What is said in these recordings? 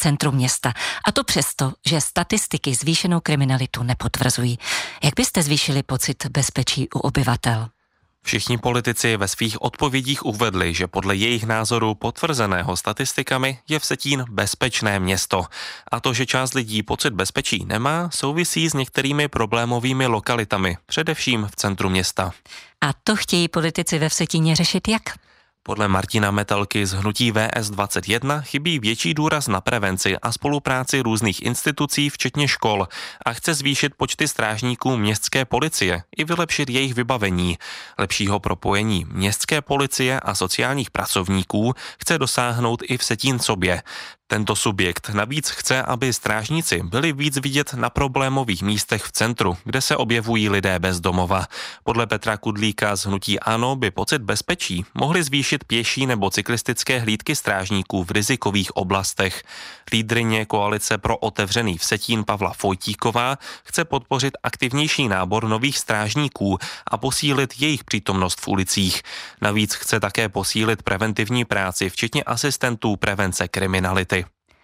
centru města. A to přesto, že statistiky zvýšenou kriminalitu nepotvrzují. Jak byste zvýšili pocit bezpečí u obyvatel? Všichni politici ve svých odpovědích uvedli, že podle jejich názoru potvrzeného statistikami je Vsetín bezpečné město. A to, že část lidí pocit bezpečí nemá, souvisí s některými problémovými lokalitami, především v centru města. A to chtějí politici ve Vsetíně řešit jak? Podle Martina Metelky z hnutí VS21 chybí větší důraz na prevenci a spolupráci různých institucí, včetně škol, a chce zvýšit počty strážníků městské policie i vylepšit jejich vybavení. Lepšího propojení městské policie a sociálních pracovníků chce dosáhnout i Vsetínsobě. Tento subjekt navíc chce, aby strážníci byli víc vidět na problémových místech v centru, kde se objevují lidé bez domova. Podle Petra Kudlíka z hnutí ANO by pocit bezpečí mohly zvýšit pěší nebo cyklistické hlídky strážníků v rizikových oblastech. Lídryně koalice pro otevřený Vsetín Pavla Fojtíková chce podpořit aktivnější nábor nových strážníků a posílit jejich přítomnost v ulicích. Navíc chce také posílit preventivní práci, včetně asistentů prevence kriminality.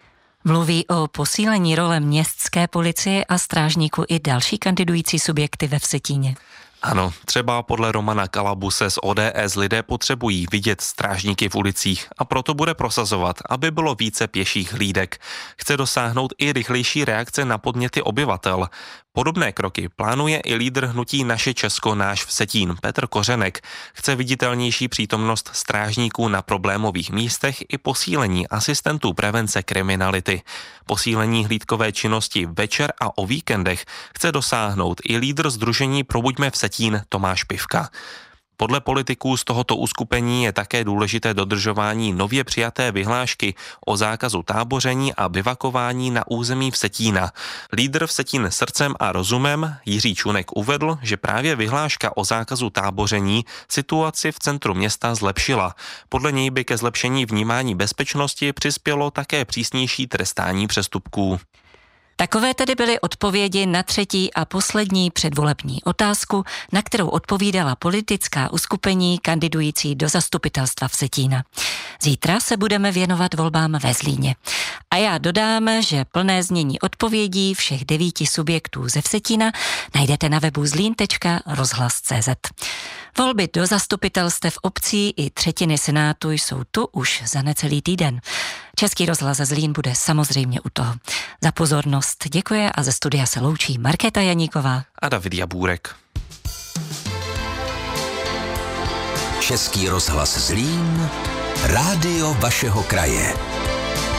Mluví o posílení role městské policie a strážníků i další kandidující subjekty ve Vsetíně. Ano, třeba podle Romana Kalabuse z ODS lidé potřebují vidět strážníky v ulicích a proto bude prosazovat, aby bylo více pěších hlídek. Chce dosáhnout i rychlejší reakce na podněty obyvatel. Podobné kroky plánuje i lídr hnutí Naše Česko, náš Vsetín Petr Kořenek. Chce viditelnější přítomnost strážníků na problémových místech i posílení asistentů prevence kriminality. Posílení hlídkové činnosti večer a o víkendech chce dosáhnout i lídr sdružení Probuďme Vsetín Tomáš Pivka. Podle politiků z tohoto uskupení je také důležité dodržování nově přijaté vyhlášky o zákazu táboření a bivakování na území Vsetína. Lídr Vsetín srdcem a rozumem Jiří Čunek uvedl, že právě vyhláška o zákazu táboření situaci v centru města zlepšila. Podle něj by ke zlepšení vnímání bezpečnosti přispělo také přísnější trestání přestupků. Takové tedy byly odpovědi na třetí a poslední předvolební otázku, na kterou odpovídala politická uskupení kandidující do zastupitelstva Vsetína. Zítra se budeme věnovat volbám ve Zlíně. A já dodám, že plné znění odpovědí všech 9 subjektů ze Vsetína najdete na webu zlín.rozhlas.cz. Volby do zastupitelstev obcí i třetiny senátu jsou tu už za necelý týden. Český rozhlas Zlín bude samozřejmě u toho. Za pozornost děkuje a ze studia se loučí Markéta Janíková a David Jabůrek. Český rozhlas Zlín, rádio vašeho kraje.